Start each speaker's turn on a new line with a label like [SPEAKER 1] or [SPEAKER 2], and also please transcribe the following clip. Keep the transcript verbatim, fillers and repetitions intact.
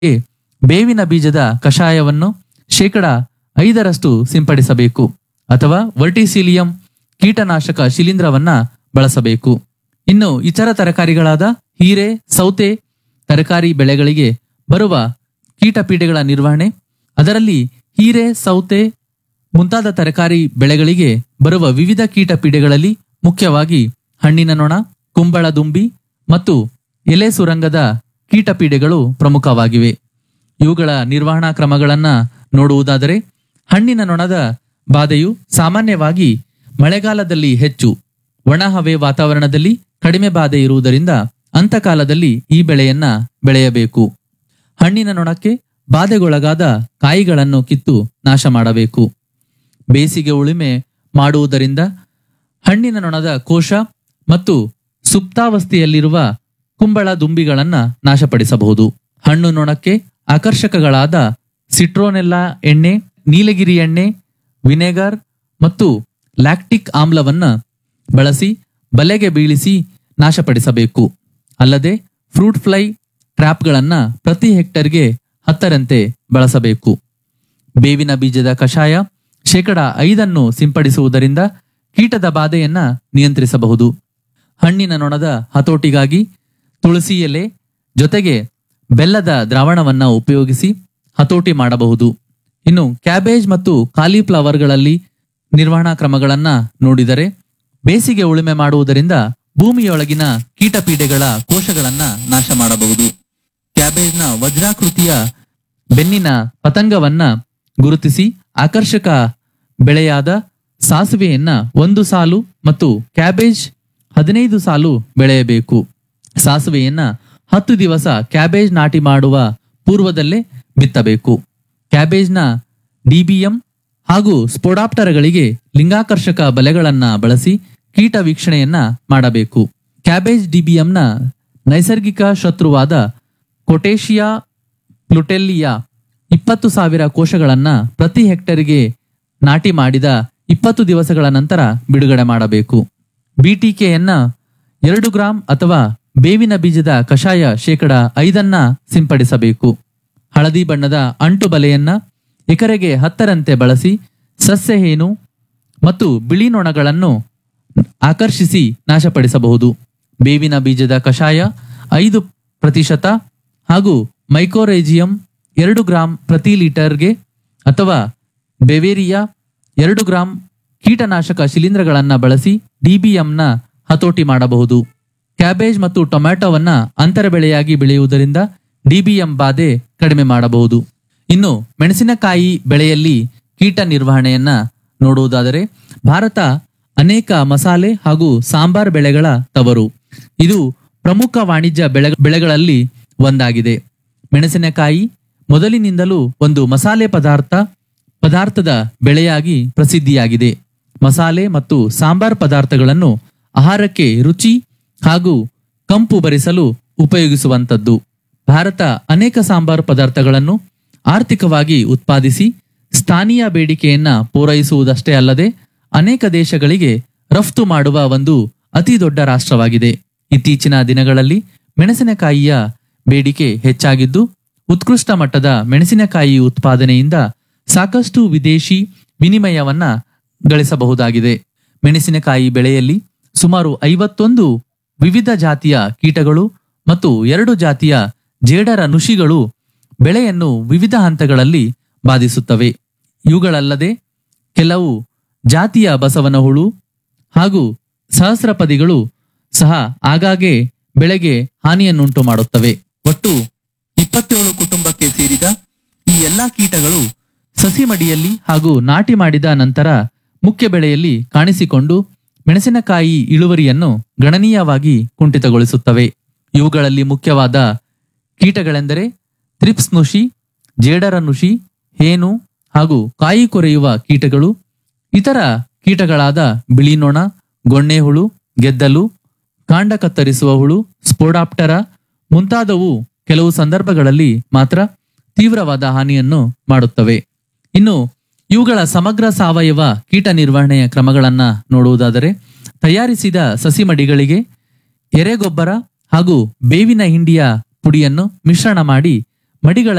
[SPEAKER 1] ಬೇವಿನ ಬೀಜದ ಕಷಾಯವನ್ನು ಶೇಕಡ ಐದರಷ್ಟು ಸಿಂಪಡಿಸಬೇಕು ಅಥವಾ ವರ್ಟಿಸಿಲಿಯಂ ಕೀಟನಾಶಕ ಶಿಲೀಂಧ್ರವನ್ನ ಬಳಸಬೇಕು. ಇನ್ನು ಇತರ ತರಕಾರಿಗಳಾದ ಹೀರೆ, ಸೌತೆ ತರಕಾರಿ ಬೆಳೆಗಳಿಗೆ ಬರುವ ಕೀಟಪೀಡೆಗಳ ನಿರ್ವಹಣೆ, ಅದರಲ್ಲಿ ಹೀರೆ, ಸೌತೆ ಮುಂತಾದ ತರಕಾರಿ ಬೆಳೆಗಳಿಗೆ ಬರುವ ವಿವಿಧ ಕೀಟಪೀಡೆಗಳಲ್ಲಿ ಮುಖ್ಯವಾಗಿ ಹಣ್ಣಿನ ನೊಣ, ಕುಂಬಳ ದುಂಬಿ ಮತ್ತು ಎಲೆ ಸುರಂಗದ ಕೀಟಪೀಡೆಗಳು ಪ್ರಮುಖವಾಗಿವೆ. ಇವುಗಳ ನಿರ್ವಹಣಾ ಕ್ರಮಗಳನ್ನ ನೋಡುವುದಾದರೆ, ಹಣ್ಣಿನ ನೊಣದ ಬಾಧೆಯು ಸಾಮಾನ್ಯವಾಗಿ ಮಳೆಗಾಲದಲ್ಲಿ ಹೆಚ್ಚು, ಒಣ ಹವೆ ವಾತಾವರಣದಲ್ಲಿ ಕಡಿಮೆ ಬಾಧೆ ಇರುವುದರಿಂದ ಅಂತಕಾಲದಲ್ಲಿ ಈ ಬೆಳೆಯನ್ನ ಬೆಳೆಯಬೇಕು. ಹಣ್ಣಿನ ನೊಣಕ್ಕೆ ಬಾಧೆಗೊಳಗಾದ ಕಾಯಿಗಳನ್ನು ಕಿತ್ತು ನಾಶ ಮಾಡಬೇಕು. ಬೇಸಿಗೆ ಉಳುಮೆ ಮಾಡುವುದರಿಂದ ಹಣ್ಣಿನ ನೊಣದ ಕೋಶ ಮತ್ತು ಸುಪ್ತಾವಸ್ಥೆಯಲ್ಲಿರುವ ಕುಂಬಳ ದುಂಬಿಗಳನ್ನ ನಾಶಪಡಿಸಬಹುದು. ಹಣ್ಣು ನೊಣಕ್ಕೆ ಆಕರ್ಷಕಗಳಾದ ಸಿಟ್ರೋನೆಲ್ಲಾ ಎಣ್ಣೆ, ನೀಲಗಿರಿ ಎಣ್ಣೆ, ವಿನೆಗರ್ ಮತ್ತು ಲ್ಯಾಕ್ಟಿಕ್ ಆಮ್ಲವನ್ನ ಬಳಸಿ ಬಲೆಗೆ ಬೀಳಿಸಿ ನಾಶಪಡಿಸಬೇಕು. ಅಲ್ಲದೆ ಫ್ರೂಟ್ ಫ್ಲೈ ಟ್ರ್ಯಾಪ್ಗಳನ್ನ ಪ್ರತಿ ಹೆಕ್ಟರ್ಗೆ ಹತ್ತರಂತೆ ಬಳಸಬೇಕು. ಬೇವಿನ ಬೀಜದ ಕಷಾಯ ಶೇಕಡ ಐದನ್ನು ಸಿಂಪಡಿಸುವುದರಿಂದ ಕೀಟದ ಬಾಧೆಯನ್ನ ನಿಯಂತ್ರಿಸಬಹುದು. ಹಣ್ಣಿನ ನೊಣದ ಹತೋಟಿಗಾಗಿ ತುಳಸಿ ಎಲೆ ಜೊತೆಗೆ ಬೆಲ್ಲದ ದ್ರಾವಣವನ್ನ ಉಪಯೋಗಿಸಿ ಹತೋಟಿ ಮಾಡಬಹುದು. ಇನ್ನು ಕ್ಯಾಬೇಜ್ ಮತ್ತು ಕಾಲಿಫ್ಲವರ್ಗಳಲ್ಲಿ ನಿರ್ವಹಣಾ ಕ್ರಮಗಳನ್ನ ನೋಡಿದರೆ, ಬೇಸಿಗೆ ಉಳುಮೆ ಮಾಡುವುದರಿಂದ ಭೂಮಿಯೊಳಗಿನ ಕೀಟಪೀಡೆಗಳ ಕೋಶಗಳನ್ನ ನಾಶ ಮಾಡಬಹುದು. ಕ್ಯಾಬೇಜ್ನ ವಜ್ರಾಕೃತಿಯ ಬೆನ್ನಿನ ಪತಂಗವನ್ನ ಗುರುತಿಸಿ ಆಕರ್ಷಕ ಬೆಳೆಯಾದ ಸಾಸುವೆಯನ್ನ ಒಂದು ಸಾಲು ಮತ್ತು ಕ್ಯಾಬೇಜ್ ಹದಿನೈದು ಸಾಲು ಬೆಳೆಯಬೇಕು. ಸಾಸುವೆಯನ್ನ ಹತ್ತು ದಿವಸ ಕ್ಯಾಬೇಜ್ ನಾಟಿ ಮಾಡುವ ಪೂರ್ವದಲ್ಲೇ ಬಿತ್ತಬೇಕು. ಕ್ಯಾಬೇಜ್ನ ಡಿಬಿಎಂ ಹಾಗೂ ಸ್ಪೋಡಾಪ್ಟರಗಳಿಗೆ ಲಿಂಗಾಕರ್ಷಕ ಬಲೆಗಳನ್ನ ಬಳಸಿ ಕೀಟ ವೀಕ್ಷಣೆಯನ್ನ ಮಾಡಬೇಕು. ಕ್ಯಾಬೇಜ್ ಡಿಬಿಎಂನ ನೈಸರ್ಗಿಕ ಶತ್ರುವಾದ ಕೊಟೇಶಿಯಾ ಪ್ಲುಟೆಲ್ಲಿಯಾ ಇಪ್ಪತ್ತು ಸಾವಿರ ಕೋಶಗಳನ್ನ ಪ್ರತಿ ಹೆಕ್ಟರ್ಗೆ ನಾಟಿ ಮಾಡಿದ ಇಪ್ಪತ್ತು ದಿವಸಗಳ ನಂತರ ಬಿಡುಗಡೆ ಮಾಡಬೇಕು. ಬಿಟಿಕೆಯನ್ನ ಎರಡು ಗ್ರಾಂ ಅಥವಾ ಬೇವಿನ ಬೀಜದ ಕಷಾಯ ಶೇಕಡ ಐದನ್ನ ಸಿಂಪಡಿಸಬೇಕು. ಹಳದಿ ಬಣ್ಣದ ಅಂಟು ಬಲೆಯನ್ನ ಎಕರೆಗೆ ಹತ್ತರಂತೆ ಬಳಸಿ ಸಸ್ಯ ಹೇನು ಮತ್ತು ಬಿಳಿ ನೊಣಗಳನ್ನು ಆಕರ್ಷಿಸಿ ನಾಶಪಡಿಸಬಹುದು. ಬೇವಿನ ಬೀಜದ ಕಷಾಯ ಐದು ಪ್ರತಿಶತ ಹಾಗೂ ಮೈಕೋರೇಜಿಯಂ ಎರಡು ಗ್ರಾಂ ಪ್ರತಿ ಲೀಟರ್ಗೆ ಅಥವಾ ಬೆವೇರಿಯಾ ಎರಡು ಗ್ರಾಂ ಕೀಟನಾಶಕ ಶಿಲೀಂಧ್ರಗಳನ್ನ ಬಳಸಿ ಡಿಬಿಎಂನ ಹತೋಟಿ ಮಾಡಬಹುದು. ಕ್ಯಾಬೇಜ್ ಮತ್ತು ಟೊಮ್ಯಾಟೊವನ್ನ ಅಂತರ ಬೆಳೆಯಾಗಿ ಬೆಳೆಯುವುದರಿಂದ ಡಿಬಿಎಂ ಬಾಧೆ ಕಡಿಮೆ ಮಾಡಬಹುದು. ಇನ್ನು ಮೆಣಸಿನಕಾಯಿ ಬೆಳೆಯಲ್ಲಿ ಕೀಟ ನಿರ್ವಹಣೆಯನ್ನ ನೋಡುವುದಾದರೆ, ಭಾರತ ಅನೇಕ ಮಸಾಲೆ ಹಾಗೂ ಸಾಂಬಾರ್ ಬೆಳೆಗಳ ತವರು. ಇದು ಪ್ರಮುಖ ವಾಣಿಜ್ಯ ಬೆಳೆ ಬೆಳೆಗಳಲ್ಲಿ ಒಂದಾಗಿದೆ. ಮೆಣಸಿನಕಾಯಿ ಮೊದಲಿನಿಂದಲೂ ಒಂದು ಮಸಾಲೆ ಪದಾರ್ಥ ಪದಾರ್ಥದ ಬೆಳೆಯಾಗಿ ಪ್ರಸಿದ್ಧಿಯಾಗಿದೆ. ಮಸಾಲೆ ಮತ್ತು ಸಾಂಬಾರ್ ಪದಾರ್ಥಗಳನ್ನು ಆಹಾರಕ್ಕೆ ರುಚಿ ಹಾಗೂ ಕಂಪು ಬರಿಸಲು ಉಪಯೋಗಿಸುವಂತದ್ದು. ಭಾರತ ಅನೇಕ ಸಾಂಬಾರ್ ಪದಾರ್ಥಗಳನ್ನು ಆರ್ಥಿಕವಾಗಿ ಉತ್ಪಾದಿಸಿ ಸ್ಥಾನೀಯ ಬೇಡಿಕೆಯನ್ನ ಪೂರೈಸುವುದಷ್ಟೇ ಅಲ್ಲದೆ ಅನೇಕ ದೇಶಗಳಿಗೆ ರಫ್ತು ಮಾಡುವ ಒಂದು ಅತಿ ದೊಡ್ಡ ರಾಷ್ಟ್ರವಾಗಿದೆ. ಇತ್ತೀಚಿನ ದಿನಗಳಲ್ಲಿ ಮೆಣಸಿನಕಾಯಿಯ ಬೇಡಿಕೆ ಹೆಚ್ಚಾಗಿದ್ದು, ಉತ್ಕೃಷ್ಟ ಮಟ್ಟದ ಮೆಣಸಿನಕಾಯಿ ಉತ್ಪಾದನೆಯಿಂದ ಸಾಕಷ್ಟು ವಿದೇಶಿ ವಿನಿಮಯವನ್ನ ಗಳಿಸಬಹುದಾಗಿದೆ. ಮೆಣಸಿನಕಾಯಿ ಬೆಳೆಯಲ್ಲಿ ಸುಮಾರು ಐವತ್ತೊಂದು ವಿವಿಧ ಜಾತಿಯ ಕೀಟಗಳು ಮತ್ತು ಎರಡು ಜಾತಿಯ ಜೇಡರ ನುಷಿಗಳು ಬೆಳೆಯನ್ನು ವಿವಿಧ ಹಂತಗಳಲ್ಲಿ ಬಾಧಿಸುತ್ತವೆ. ಇವುಗಳಲ್ಲದೆ ಕೆಲವು ಜಾತಿಯ ಬಸವನ ಹುಳು ಹಾಗೂ ಸಹಸ್ರಪದಿಗಳು ಸಹ ಆಗಾಗ್ಗೆ ಬೆಳೆಗೆ ಹಾನಿಯನ್ನುಂಟು ಮಾಡುತ್ತವೆ. ಒಟ್ಟು ಇಪ್ಪತ್ತೇಳು ಕುಟುಂಬಕ್ಕೆ ಸೇರಿದ ಈ ಎಲ್ಲಾ ಕೀಟಗಳು ಸಸಿ ಮಡಿಯಲ್ಲಿ ಹಾಗೂ ನಾಟಿ ಮಾಡಿದ ನಂತರ ಮುಖ್ಯ ಬೆಳೆಯಲ್ಲಿ ಕಾಣಿಸಿಕೊಂಡು ಮೆಣಸಿನಕಾಯಿ ಇಳುವರಿಯನ್ನು ಗಣನೀಯವಾಗಿ ಕುಂಠಿತಗೊಳಿಸುತ್ತವೆ. ಇವುಗಳಲ್ಲಿ ಮುಖ್ಯವಾದ ಕೀಟಗಳೆಂದರೆ ಥ್ರಿಪ್ಸ್ ನುಷಿ, ಜೇಡರ ನುಷಿ, ಹೇನು ಹಾಗೂ ಕಾಯಿ ಕೊರೆಯುವ ಕೀಟಗಳು. ಇತರ ಕೀಟಗಳಾದ ಬಿಳಿ ನೊಣ, ಗೊಣ್ಣೆ ಹುಳು, ಗೆದ್ದಲು, ಕಾಂಡ ಕತ್ತರಿಸುವ ಹುಳು, ಸ್ಪೋಡಾಪ್ಟರ ಮುಂತಾದವು ಕೆಲವು ಸಂದರ್ಭಗಳಲ್ಲಿ ಮಾತ್ರ ತೀವ್ರವಾದ ಹಾನಿಯನ್ನು ಮಾಡುತ್ತವೆ. ಇನ್ನು ಇವುಗಳ ಸಮಗ್ರ ಸಾವಯವ ಕೀಟ ನಿರ್ವಹಣೆಯ ಕ್ರಮಗಳನ್ನ ನೋಡುವುದಾದರೆ, ತಯಾರಿಸಿದ ಸಸಿ ಮಡಿಗಳಿಗೆ ಎರೆಗೊಬ್ಬರ ಹಾಗೂ ಬೇವಿನ ಹಿಂಡಿಯ ಪುಡಿಯನ್ನು ಮಿಶ್ರಣ ಮಾಡಿ ಮಡಿಗಳ